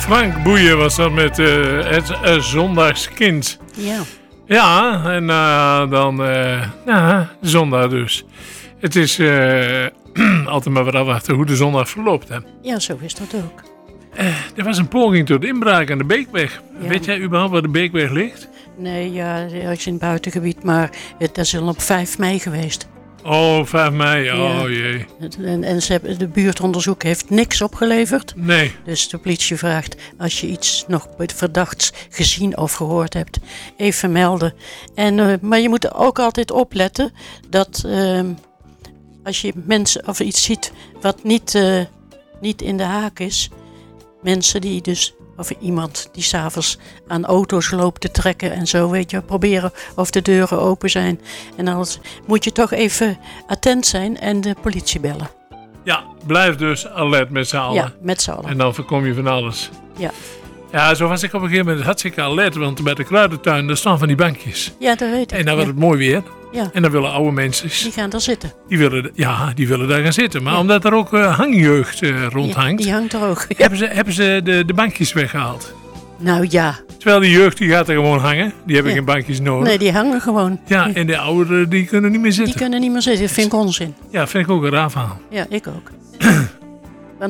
Frank Boeien was dat met het Zondagskind. Ja. Ja, en dan zondag dus. Het is altijd maar weer afwachten hoe de zondag verloopt. Hè. Ja, zo is dat ook. Er was een poging tot inbraak aan de Beekweg. Ja. Weet jij überhaupt waar de Beekweg ligt? Nee, ja, dat is in het buitengebied, maar dat is al op 5 mei geweest. Oh, 5 mei. Oh Ja. jee. En de buurtonderzoek heeft niks opgeleverd. Nee. Dus de politie vraagt, als je iets nog verdachts gezien of gehoord hebt, even melden. Maar je moet ook altijd opletten dat als je mensen of iets ziet wat niet in de haak is, mensen die dus, of iemand die s'avonds aan auto's loopt te trekken en zo, weet je, proberen of de deuren open zijn. En dan moet je toch even attent zijn en de politie bellen. Ja, blijf dus alert met z'n allen. Ja, met z'n allen. En dan voorkom je van alles. Ja. Ja, zo was ik op een gegeven moment hartstikke alert. Want bij de kruidentuin, daar staan van die bankjes. Ja, dat weet ik. En dan wordt het mooi weer. Ja. En dan willen oude mensen, Die gaan daar zitten. die willen daar gaan zitten. Maar omdat er ook hangjeugd rondhangt, Die hangt er ook. Ja. hebben ze de bankjes weggehaald. Nou ja. Terwijl die jeugd die gaat er gewoon hangen. Die hebben Ja. geen bankjes nodig. Nee, die hangen gewoon. Ja, en de ouderen die kunnen niet meer Die zitten. kunnen niet meer zitten. Dat vind ik onzin. Ja, vind ik ook een raar verhaal. Ja, ik ook. Want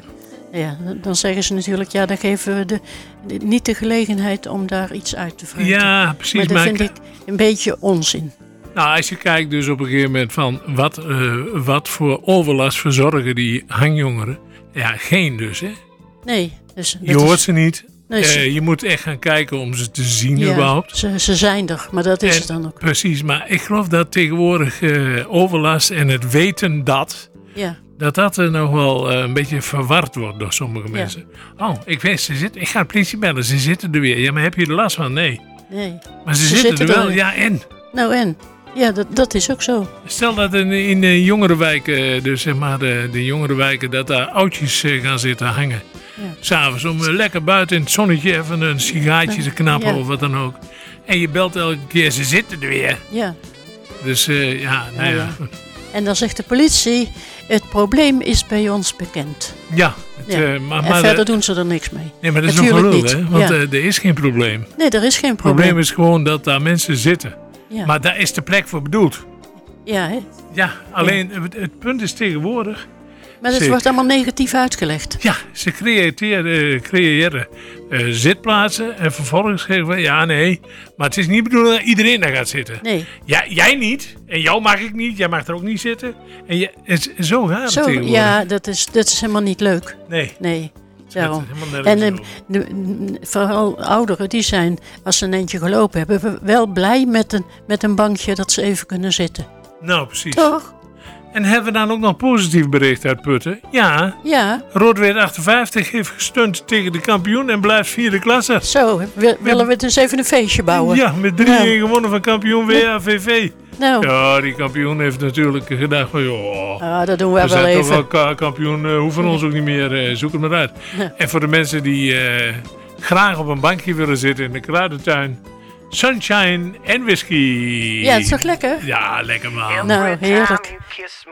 dan zeggen ze natuurlijk, ja, dan geven we niet de gelegenheid om daar iets uit te vreten. Ja, precies. Maar dat vind ik een beetje onzin. Nou, als je kijkt dus op een gegeven moment van wat voor overlast verzorgen die hangjongeren. Ja, geen dus, hè. Nee. Dus Je hoort ze niet. Nee, Je moet echt gaan kijken om ze te zien ja, überhaupt. ze zijn er, maar dat is het dan ook. Precies, maar ik geloof dat tegenwoordig overlast en het weten Ja, dat nog wel een beetje verward wordt door sommige mensen. Oh, ik weet, ik ga de politie bellen, ze zitten er weer. Ja, maar heb je er last van? Nee. nee. Maar ze zitten er wel, er. ja en? Nou en? Ja, dat is ook zo. Stel dat in de jongerenwijken, dus zeg maar de jongerenwijken, dat daar oudjes gaan zitten hangen. Ja. S'avonds om lekker buiten in het zonnetje even een sigaartje te knappen Ja. of wat dan ook. En je belt elke keer, ze zitten er weer. Ja. Dus ja. En dan zegt de politie, het probleem is bij ons bekend. Ja. Ja. En Maar verder doen ze er niks mee. nee, maar dat is nog Natuurlijk gelul, niet. hè? Want Ja. er is geen probleem. Nee, er is geen Het probleem. probleem is gewoon dat daar mensen zitten. Ja, Maar daar is de plek voor bedoeld. ja hè? Ja, alleen het punt is tegenwoordig. Maar het Zeker. wordt allemaal negatief uitgelegd. Ja, ze creëren zitplaatsen en vervolgens zeggen we, ja nee, maar het is niet bedoeld dat iedereen daar gaat zitten. Nee. Ja, jij niet en jou mag ik niet, jij mag er ook niet zitten. En zo gaat het Zo, tegenwoordig. ja, dat is helemaal niet leuk. Nee, Nee, dat daarom. is helemaal nergens En zo. vooral ouderen, die zijn, als ze een eindje gelopen hebben, wel blij met een bankje dat ze even kunnen zitten. Nou, precies. Toch? En hebben we dan ook nog positief bericht uit Putten? Ja, Ja, Rood-Wit 58 heeft gesteund tegen de kampioen en blijft vierde klasse. zo. Willen we dus even een feestje bouwen? Ja, met 3-1 gewonnen van kampioen WAVV. Nou, Ja, die kampioen heeft natuurlijk gedacht van, joh, dat doen we we wel zijn even. toch wel kampioen, hoeven ons ook niet meer, zoek het maar uit. Ja. En voor de mensen die graag op een bankje willen zitten in de kruidentuin, sunshine en whisky. Ja, dat is toch lekker? Ja, lekker man. Nou, heerlijk. Time you kiss